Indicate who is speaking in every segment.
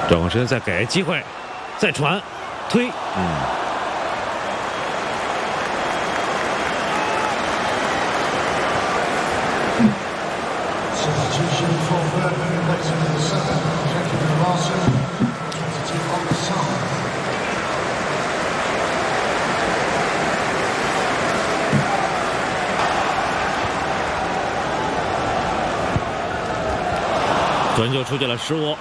Speaker 1: 转过身再给机会，再传，推，
Speaker 2: Substitution for Bergman replacing the 7, Jacob Larson, 22 on the side.
Speaker 1: 《传球出现了失误，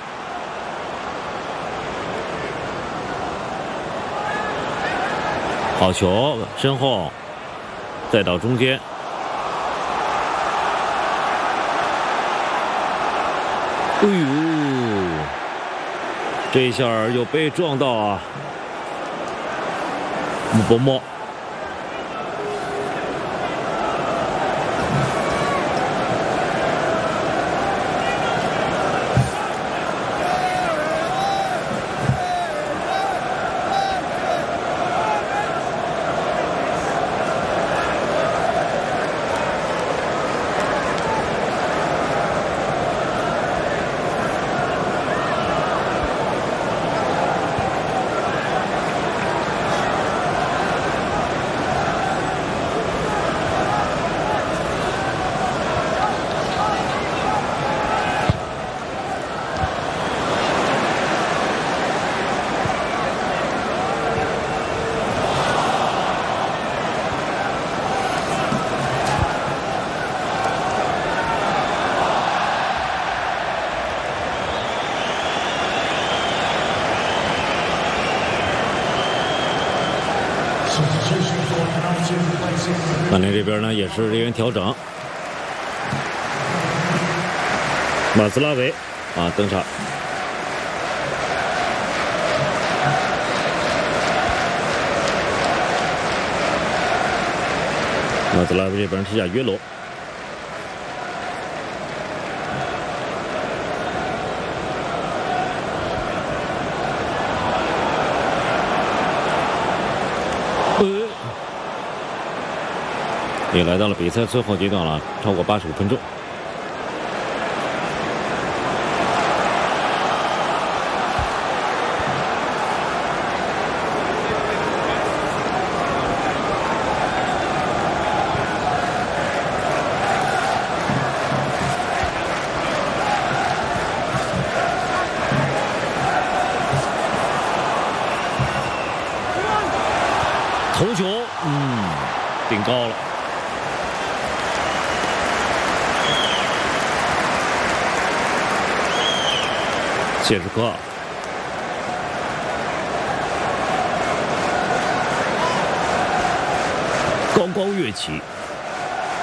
Speaker 1: 好球，身后，再到中间。哎呦，这一下又被撞到啊！穆伯莫。曼联这边呢也是人员调整，马斯拉维登场。马斯拉维这边踢下约罗。也来到了比赛最后阶段了，超过85分钟。头球，顶高了。谢什科，高高跃起。